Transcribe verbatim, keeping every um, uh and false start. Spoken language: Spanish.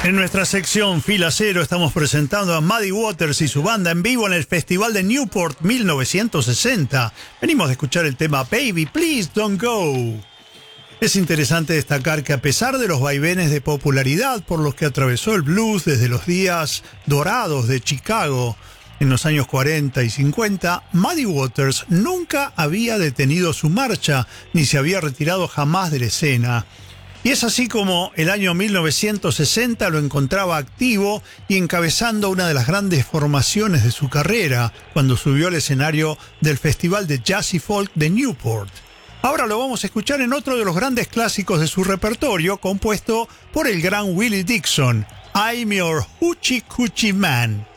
En nuestra sección Fila Cero estamos presentando a Muddy Waters y su banda en vivo en el Festival de Newport mil novecientos sesenta. Venimos de escuchar el tema Baby, Please Don't Go. Es interesante destacar que a pesar de los vaivenes de popularidad por los que atravesó el blues desde los días dorados de Chicago en los años cuarenta y cincuenta, Muddy Waters nunca había detenido su marcha ni se había retirado jamás de la escena. Y es así como el año mil novecientos sesenta lo encontraba activo y encabezando una de las grandes formaciones de su carrera cuando subió al escenario del Festival de Jazz y Folk de Newport. Ahora lo vamos a escuchar en otro de los grandes clásicos de su repertorio, compuesto por el gran Willie Dixon, I'm Your Hoochie Coochie Man.